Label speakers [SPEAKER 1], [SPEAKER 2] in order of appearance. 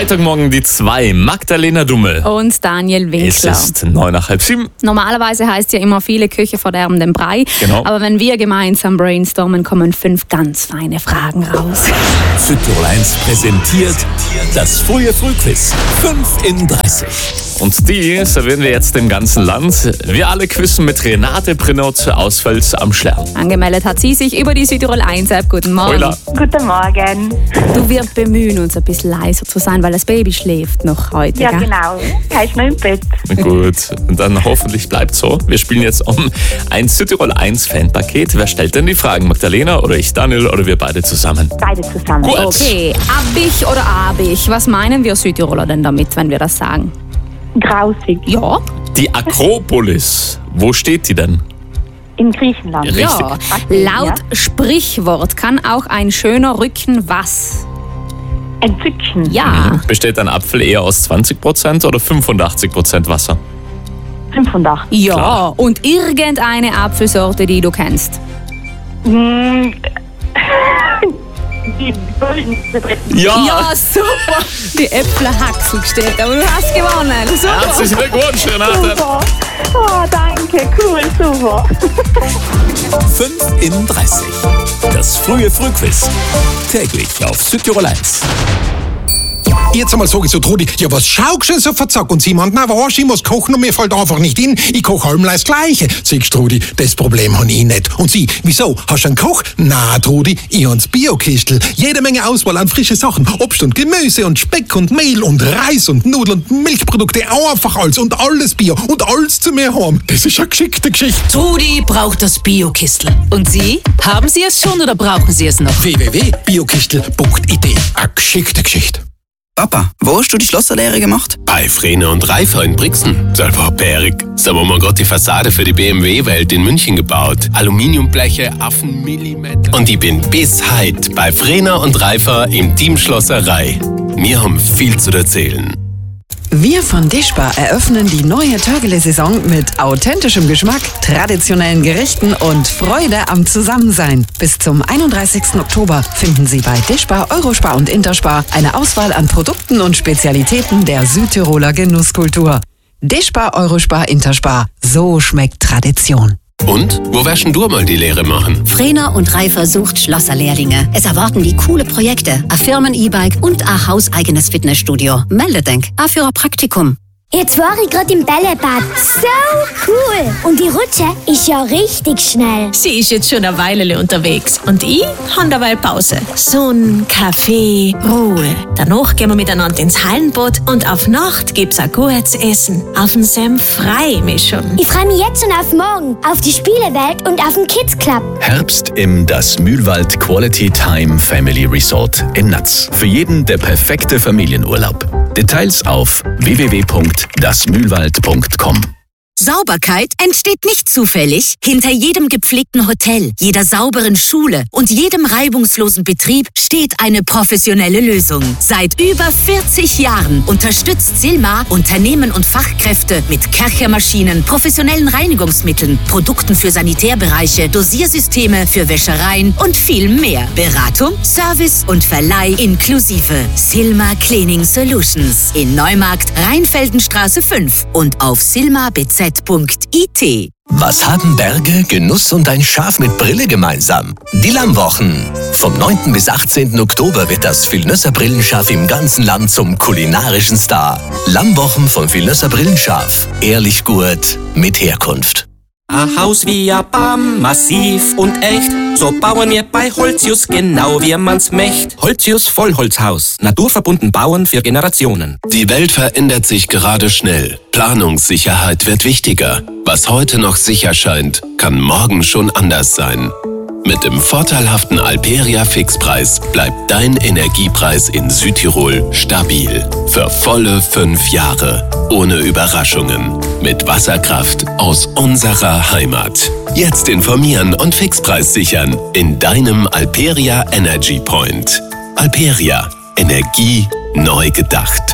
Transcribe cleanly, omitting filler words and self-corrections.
[SPEAKER 1] Freitagmorgen die 2, Magdalena Dummel.
[SPEAKER 2] Und Daniel Winkler.
[SPEAKER 1] Es ist 6:09.
[SPEAKER 2] Normalerweise heißt ja immer, viele Köche verderben den Brei.
[SPEAKER 1] Genau.
[SPEAKER 2] Aber wenn wir gemeinsam brainstormen, kommen 5 ganz feine Fragen raus.
[SPEAKER 3] Südtirol 1 präsentiert das frühe Frühquiz. 5 in 30.
[SPEAKER 1] Und die servieren wir jetzt dem ganzen Land. Wir alle quizzen mit Renate Brinnert aus Völs am Schlern.
[SPEAKER 2] Angemeldet hat sie sich über die Südtirol 1-App. Guten Morgen.
[SPEAKER 1] Hola.
[SPEAKER 4] Guten Morgen.
[SPEAKER 2] Du, wir bemühen uns ein bisschen leiser zu sein, weil das Baby schläft noch heute.
[SPEAKER 4] Ja,
[SPEAKER 2] gell?
[SPEAKER 4] genau. Er ist noch im Bett.
[SPEAKER 1] Gut, und dann hoffentlich bleibt so. Wir spielen jetzt um ein Südtirol 1 Fanpaket. Wer stellt denn die Fragen? Magdalena oder ich, Daniel, oder wir beide zusammen?
[SPEAKER 4] Beide zusammen.
[SPEAKER 1] Gut.
[SPEAKER 2] Okay, Abich oder Abich? Was meinen wir Südtiroler denn damit, wenn wir das sagen?
[SPEAKER 4] Grausig.
[SPEAKER 2] Ja.
[SPEAKER 1] Die Akropolis, wo steht die denn?
[SPEAKER 4] In Griechenland.
[SPEAKER 1] Richtig.
[SPEAKER 2] Ja. Laut Sprichwort kann auch ein schöner Rücken was?
[SPEAKER 4] Entzücken.
[SPEAKER 2] Ja.
[SPEAKER 1] Besteht ein Apfel eher aus 20% oder 85% Wasser?
[SPEAKER 4] 85.
[SPEAKER 2] Ja.
[SPEAKER 1] Klar.
[SPEAKER 2] Und irgendeine Apfelsorte, die du kennst?
[SPEAKER 4] Die goldenste dritten.
[SPEAKER 2] Ja, super. Die Äpfelhaxel gestellt, aber du hast gewonnen. Super.
[SPEAKER 1] Herzlichen Glückwunsch, Renate.
[SPEAKER 4] Super. Oh, danke. Cool, super.
[SPEAKER 3] 5 in 30. Das frühe Frühquiz. Täglich auf Südtirol 1.
[SPEAKER 5] Jetzt einmal sag ich so, Trudi, ja was schaust du denn so verzockt? Und sie meint, na was, ich muss kochen und mir fällt einfach nicht in. Ich koche allem das Gleiche. Siehst Trudi, das Problem hab ich nicht. Und sie, wieso, hast du einen Koch? Na Trudi, ich hab's Biokistel. Jede Menge Auswahl an frische Sachen. Obst und Gemüse und Speck und Mehl und Reis und Nudeln und Milchprodukte. Einfach alles und alles Bio und alles zu mir haben. Das ist eine geschickte Geschichte.
[SPEAKER 6] Trudi braucht das Bio-Kistel. Und Sie? Haben Sie es schon oder brauchen Sie es noch?
[SPEAKER 5] www.biokistel.it. Eine geschickte Geschichte.
[SPEAKER 7] Papa, wo hast du die Schlosserlehre gemacht?
[SPEAKER 8] Bei Frehner und Reifer in Brixen. Selber bärig. Da haben wir gerade die Fassade für die BMW-Welt in München gebaut. Aluminiumbleche, Affenmillimeter. Und ich bin bis heute bei Frehner und Reifer im Team Schlosserei. Wir haben viel zu erzählen.
[SPEAKER 9] Wir von Deschpa eröffnen die neue Törgele-Saison mit authentischem Geschmack, traditionellen Gerichten und Freude am Zusammensein. Bis zum 31. Oktober finden Sie bei Deschpa, Eurospar und Interspar eine Auswahl an Produkten und Spezialitäten der Südtiroler Genusskultur. Deschpa, Eurospar, Interspar. So schmeckt Tradition.
[SPEAKER 8] Und? Wo wirst denn du mal die Lehre machen?
[SPEAKER 10] Frehner und Reifer sucht Schlosserlehrlinge. Es erwarten die coole Projekte, ein Firmen-E-Bike und ein hauseigenes Fitnessstudio. Melde denk, auch für ein Praktikum.
[SPEAKER 11] Jetzt war ich gerade im Bällebad. So cool. Und die Rutsche ist ja richtig schnell.
[SPEAKER 6] Sie ist jetzt schon eine Weile unterwegs und ich habe derweil Pause. Sonn, Kaffee, Ruhe. Danach gehen wir miteinander ins Hallenbad und auf Nacht gibt's ein gutes Essen. Auf den Senf frei mich schon.
[SPEAKER 11] Ich freue mich jetzt schon auf morgen, auf die Spielewelt und auf den Kids Club.
[SPEAKER 3] Herbst im Das Mühlwald Quality Time Family Resort in Natz. Für jeden der perfekte Familienurlaub. Details auf www.dasmühlwald.com.
[SPEAKER 10] Sauberkeit entsteht nicht zufällig. Hinter jedem gepflegten Hotel, jeder sauberen Schule und jedem reibungslosen Betrieb steht eine professionelle Lösung. Seit über 40 Jahren unterstützt Silmar Unternehmen und Fachkräfte mit Kerchermaschinen, professionellen Reinigungsmitteln, Produkten für Sanitärbereiche, Dosiersysteme für Wäschereien und viel mehr. Beratung, Service und Verleih inklusive. Silmar Cleaning Solutions in Neumarkt, Rheinfeldenstraße 5 und auf silmarbz.it.
[SPEAKER 3] Was haben Berge, Genuss und ein Schaf mit Brille gemeinsam? Die Lammwochen. Vom 9. bis 18. Oktober wird das Vilnösser Brillenschaf im ganzen Land zum kulinarischen Star. Lammwochen vom Vilnösser Brillenschaf. Ehrlich gut, mit Herkunft.
[SPEAKER 12] Ein Haus wie ein Baum, massiv und echt. So bauen wir bei Holzius genau wie man's möcht. Holzius Vollholzhaus. Naturverbunden bauen für Generationen.
[SPEAKER 8] Die Welt verändert sich gerade schnell. Planungssicherheit wird wichtiger. Was heute noch sicher scheint, kann morgen schon anders sein. Mit dem vorteilhaften Alperia Fixpreis bleibt dein Energiepreis in Südtirol stabil. Für volle 5 Jahre. Ohne Überraschungen. Mit Wasserkraft aus unserer Heimat. Jetzt informieren und Fixpreis sichern in deinem Alperia Energy Point. Alperia. Energie neu gedacht.